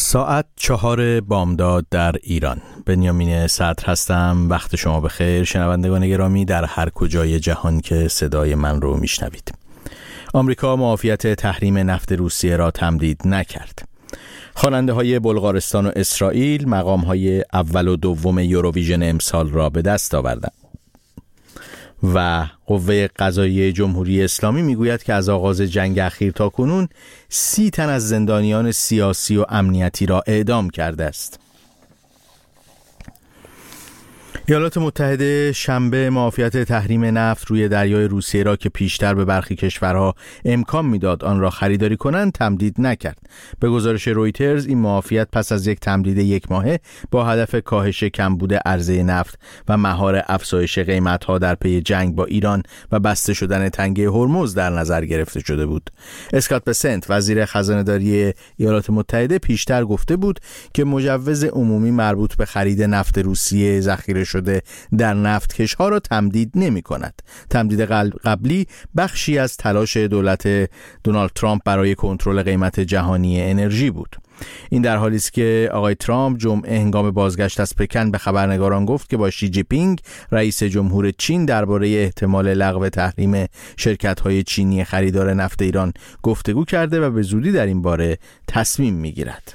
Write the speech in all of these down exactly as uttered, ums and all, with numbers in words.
ساعت چهار بامداد در ایران. بنیامین صدر هستم. وقت شما بخیر شنوندگان گرامی در هر کجای جهان که صدای من رو میشنوید. آمریکا معافیت تحریم نفت روسیه را تمدید نکرد. خواننده های بلغارستان و اسرائیل مقام های اول و دوم یوروویژن امسال را به دست آوردند. و قوه قضاییه جمهوری اسلامی میگوید که از آغاز جنگ اخیر تا کنون سی تن از زندانیان سیاسی و امنیتی را اعدام کرده است. ایالات متحده شنبه معافیت تحریم نفت روی دریای روسیه را که پیشتر به برخی کشورها امکان میداد آن را خریداری کنند تمدید نکرد. به گزارش رویترز این معافیت پس از یک تمدید یک ماهه با هدف کاهش کمبود عرضه نفت و مهار افزایش قیمت‌ها در پی جنگ با ایران و بسته شدن تنگه هرمز در نظر گرفته شده بود. اسکات بسنت وزیر خزانه‌داری ایالات متحده پیشتر گفته بود که مجوز عمومی مربوط به خرید نفت روسیه ذخیره شده در نفتکش‌ها را تمدید نمی کند. تمدید قبلی بخشی از تلاش دولت دونالد ترامپ برای کنترل قیمت جهانی انرژی بود. این در حالی است که آقای ترامپ جمعه هنگام بازگشت از پکن به خبرنگاران گفت که با شی جی پینگ رئیس جمهور چین درباره احتمال لغو تحریم شرکت‌های چینی خریدار نفت ایران گفتگو کرده و به زودی در این باره تصمیم می‌گیرد.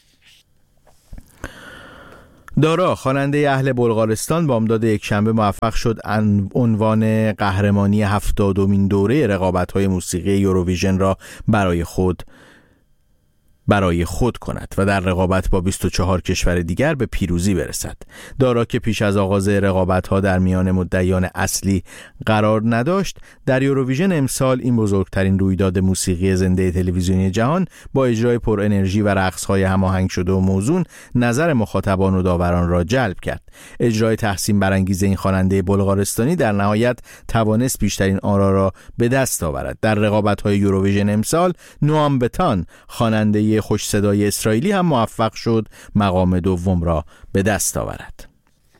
دارا خواننده اهل بلغارستان بامداد یکشنبه موفق شد عنوان قهرمانی هفتادمین دوره رقابت‌های موسیقی یوروویژن را برای خود برای خود کند و در رقابت با بیست و چهار کشور دیگر به پیروزی برسد. دارا که پیش از آغاز رقابت‌ها در میان مدعیان اصلی قرار نداشت، در یوروویژن امسال این بزرگترین رویداد موسیقی زنده تلویزیونی جهان با اجرای پر انرژی و رقص‌های هماهنگ شده و موزون نظر مخاطبان و داوران را جلب کرد. اجرای تحسین برانگیز این خواننده بلغارستانی در نهایت توانست بیشترین آرا را به دست آورد. در رقابت‌های یوروویژن امسال نوام بتان خواننده خوش صدای اسرائیلی هم موفق شد مقام دوم را به دست آورد.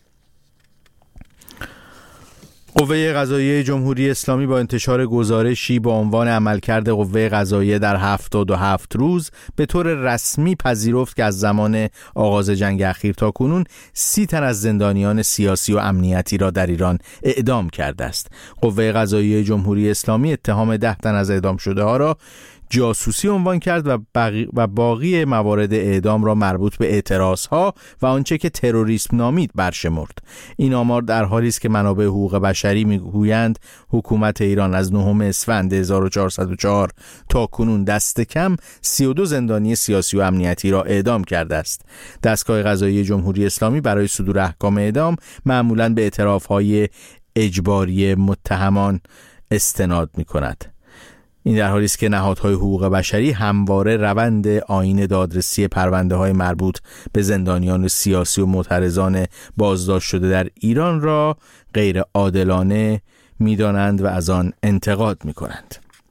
قوه قضاییه جمهوری اسلامی با انتشار گزارشی با عنوان عملکرد قوه قضاییه در هفتاد و هفت روز به طور رسمی پذیرفت که از زمان آغاز جنگ اخیر تا کنون سی تن از زندانیان سیاسی و امنیتی را در ایران اعدام کرده است. قوه قضاییه جمهوری اسلامی اتهام ده تن از اعدام شده ها را جاسوسی عنوان کرد و, بقی و باقی موارد اعدام را مربوط به اعتراضها و آنچه که تروریسم نامید برشمرد. این آمار در حالی است که منابع حقوق بشری میگویند حکومت ایران از نهم اسفند هزار و چهارصد و چهار تا کنون دست کم سی و دو زندانی سیاسی و امنیتی را اعدام کرده است. دستگاه قضایی جمهوری اسلامی برای صدور احکام اعدام معمولاً به اعترافهای اجباری متهمان استناد می‌کند. این در حالی است که نهادهای حقوق بشری همواره روند آیین دادرسی پرونده‌های مربوط به زندانیان سیاسی و معترضان بازداشت شده در ایران را غیر عادلانه می‌دانند و از آن انتقاد می‌کنند.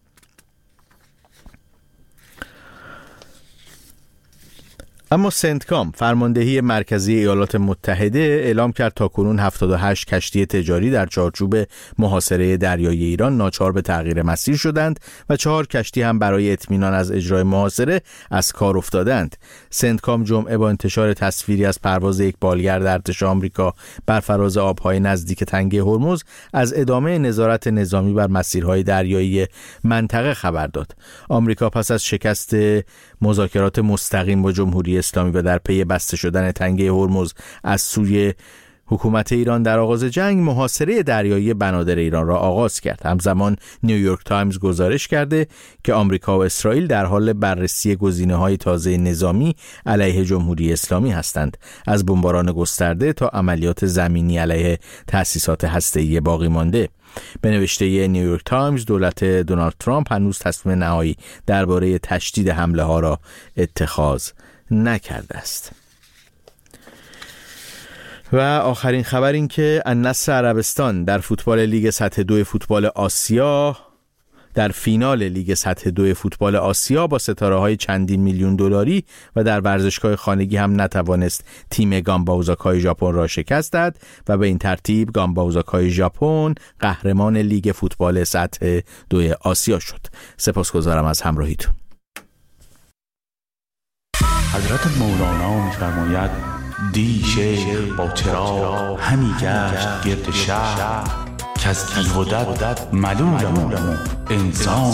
اما سنتکام فرماندهی مرکزی ایالات متحده اعلام کرد تاکنون هفتاد و هشت کشتی تجاری در چارچوب محاصره دریایی ایران ناچار به تغییر مسیر شدند و چهار کشتی هم برای اطمینان از اجرای محاصره از کار افتادند. سنتکام جمعه با انتشار تصویری از پرواز یک بالگرد ارتش آمریکا بر فراز آبهای نزدیک تنگه هرمز از ادامه نظارت نظامی بر مسیرهای دریایی منطقه خبر داد. آمریکا پس از شکست مذاکرات مستقیم با جمهوری اسلامی و در پی بسته شدن تنگه هرمز از سوی حکومت ایران در آغاز جنگ محاصره دریایی بنادر ایران را آغاز کرد. همزمان نیویورک تایمز گزارش کرده که آمریکا و اسرائیل در حال بررسی گزینه‌های تازه نظامی علیه جمهوری اسلامی هستند، از بمباران گسترده تا عملیات زمینی علیه تأسیسات هسته‌ای باقی مانده. به نوشته نیویورک تایمز دولت دونالد ترامپ هنوز تصمیم نهایی درباره تشدید حمله ها را اتخاذ نکرده است. و آخرین خبر این که النصر عربستان در فوتبال لیگ سطح دو فوتبال آسیا در فینال لیگ سطح دو فوتبال آسیا با ستاره‌های چندین میلیون دلاری و در ورزشگاه خانگی هم نتوانست تیم گامبا اوزاکای ژاپن را شکست داد و به این ترتیب گامبا اوزاکای ژاپن قهرمان لیگ فوتبال سطح دو آسیا شد. سپاسگزارم از همراهیتون. حضرت مولانا می‌فرماید دی شیخ با چراغ همی گشت گرد شهر که از بیهدت ملولم و انسان